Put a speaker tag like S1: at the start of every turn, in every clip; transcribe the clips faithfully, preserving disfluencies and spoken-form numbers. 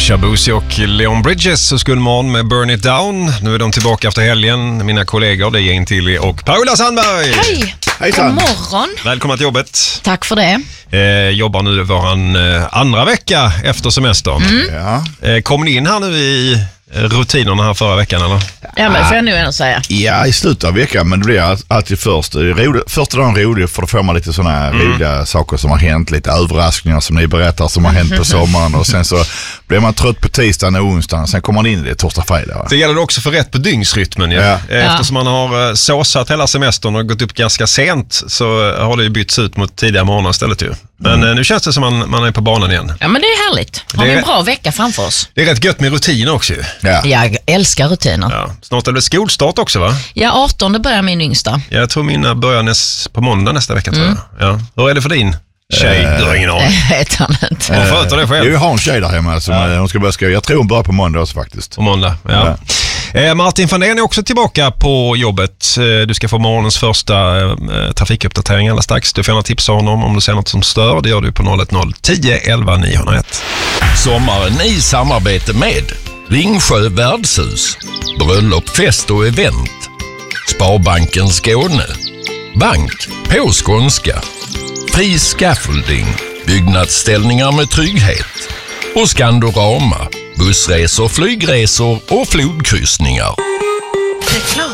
S1: Shabuzi och Leon Bridges så skulle morgon med Burn It Down. Nu är de tillbaka efter helgen. Mina kollegor, det är Jane Tilly och Paula Sandberg.
S2: Hej!
S3: Hejsan.
S2: God morgon.
S1: Välkomna till jobbet.
S2: Tack för det.
S1: Eh, jobbar nu våran eh, andra vecka efter semestern.
S2: Mm.
S3: Ja.
S1: Eh, kom ni in här nu i rutinerna här förra veckan eller?
S2: Ja, men får jag nu ändå säga.
S3: ja, i slutet av veckan, men det blir alltid först. Roligt, första dagen rolig, för då får man lite sådana här mm. roliga saker som har hänt, lite överraskningar som ni berättar som har hänt på sommaren, och sen så blir man trött på tisdagen och onsdagen, sen kommer man in i det torsdag fredag. Va?
S1: Det gäller också för rätt på dygnsrytmen. Ja.
S3: Ja.
S1: Eftersom man har såsat hela semestern och gått upp ganska sent så har det ju bytts ut mot tidiga morgnar istället ju. Men mm. nu känns det som man, man är på banan igen.
S2: Ja, men det är härligt. Har vi en bra vecka framför oss?
S1: Det är rätt gött med rutiner också ju.
S3: Ja.
S2: Jag älskar rutiner.
S1: Ja. Snart är det skolstart också, va?
S2: Ja, artonde börjar min yngsta.
S1: Jag tror mina börjar näst, på måndag nästa vecka, tror
S2: Mm.
S1: jag. Ja. Hur är det för din tjej?
S3: Eh.
S1: Du har ingen aning.
S2: Det vet han inte.
S1: Hon sköter det själv.
S3: Jag har en tjej där hemma som ja. hon ska börja skriva. Jag tror hon börjar på måndag också faktiskt.
S1: På måndag, ja. ja. Eh, Martin van den är också tillbaka på jobbet. Eh, du ska få morgonens första eh, trafikuppdatering alldeles strax. Du får gärna tipsa honom om du ser något som stör. Det gör du på noll ett noll tio elva niohundraett.
S4: Sommaren i samarbete med Ringsjö värdshus, bröllop, fest och event, Sparbanken Skåne, bank på skånska, Fri Scaffolding, byggnadsställningar med trygghet och Skandorama, bussresor, flygresor och flodkryssningar.
S2: Reklam.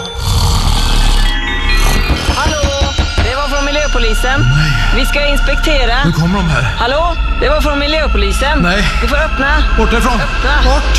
S5: Hallå, det var från miljöpolisen. Nej. Vi ska inspektera.
S6: Nu kommer de här.
S5: Hallå, det var från miljöpolisen.
S6: Nej.
S5: Du får öppna.
S6: Bort ifrån.
S5: Öppna.
S6: Bort.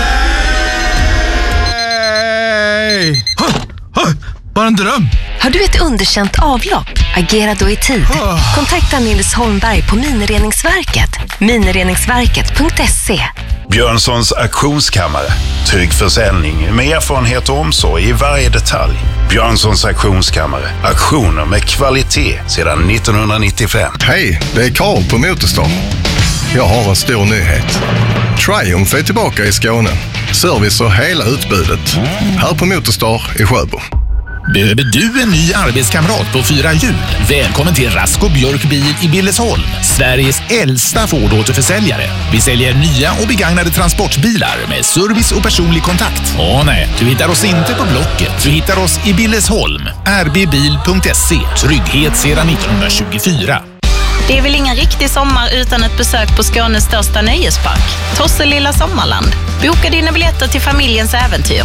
S3: Nej!
S6: Bara en dröm.
S7: Har du ett underkänt avlopp? Agera då i tid. Kontakta Nils Holmberg på Minireningsverket. minireningsverket punkt se.
S8: Björnssons auktionskammare. Trygg försäljning med erfarenhet och omsorg i varje detalj. Björnssons auktionskammare. Auktioner med kvalitet sedan nittonhundranittiofem.
S9: Hej, det är Karl på Motorstar. Jag har en stor nyhet. Triumph är tillbaka i Skåne. Service och hela utbudet. Här på Motorstar i Sjöbo.
S10: Behöver du en ny arbetskamrat på fyra hjul? Välkommen till Rasko Björk Bil i Billesholm, Sveriges äldsta Ford-återförsäljare. Vi säljer nya och begagnade transportbilar med service och personlig kontakt. Åh nej, du hittar oss inte på Blocket. Du hittar oss i Billesholm, r b bil punkt se. Trygghet sedan nittonhundratjugofyra.
S11: Det är väl ingen riktig sommar utan ett besök på Skånes största nöjespark, Tosselilla Sommarland. Boka dina biljetter till familjens äventyr.